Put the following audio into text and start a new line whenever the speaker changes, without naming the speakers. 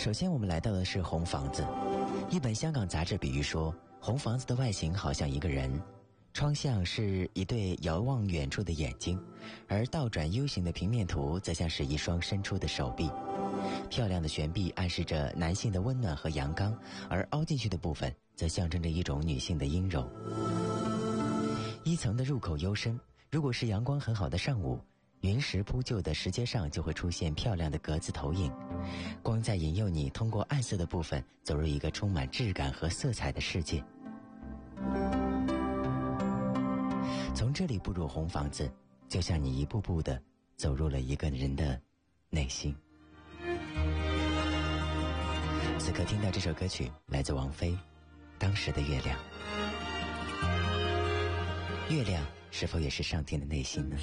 首先我们来到的是红房子。一本香港杂志比喻说，红房子的外形好像一个人，窗像是一对遥望远处的眼睛，而倒转 U 型的平面图则像是一双伸出的手臂。漂亮的悬臂暗示着男性的温暖和阳刚，而凹进去的部分则象征着一种女性的阴柔。一层的入口幽深，如果是阳光很好的上午，云石铺就的石阶上就会出现漂亮的格子投影，光在引诱你通过暗色的部分走入一个充满质感和色彩的世界。从这里步入红房子，就像你一步步地走入了一个人的内心。此刻听到这首歌曲来自王菲，当时的月亮。月亮是否也是上天的内心呢？